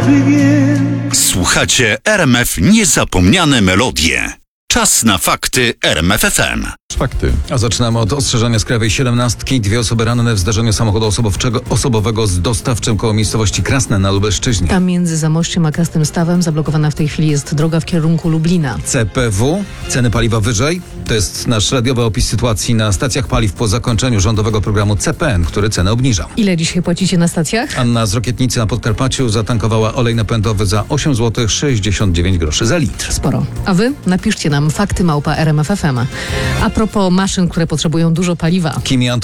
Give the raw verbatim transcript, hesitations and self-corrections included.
Słuchacie R M F Niezapomniane Melodie. Czas na fakty R M F F M. Fakty. A zaczynamy od ostrzeżenia z Krajowej siedemnastki. Dwie osoby ranne w zdarzeniu samochodu osobowczego, osobowego z dostawczym koło miejscowości Krasne na Lubelszczyźnie. Tam między Zamościem a Krasnym Stawem zablokowana w tej chwili jest droga w kierunku Lublina. C P W. Ceny paliwa wyżej. To jest nasz radiowy opis sytuacji na stacjach paliw po zakończeniu rządowego programu C P N, który cenę obniża. Ile dzisiaj płacicie na stacjach? Anna z Rokietnicy na Podkarpaciu zatankowała olej napędowy za osiem złotych sześćdziesiąt dziewięć groszy za litr. Sporo. A wy napiszcie nam fakty małpa R M F F M. A propos maszyn, które potrzebują dużo paliwa. Kimi